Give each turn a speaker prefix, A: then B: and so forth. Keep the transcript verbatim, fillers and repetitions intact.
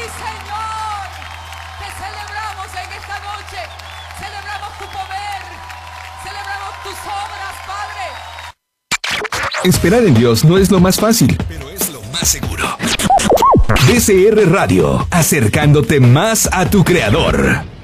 A: Señor, te celebramos en esta noche. Celebramos tu poder. Celebramos tus obras, Padre.
B: Esperar en Dios no es lo más fácil,
C: pero es lo más seguro.
B: D C R Radio, acercándote más a tu Creador.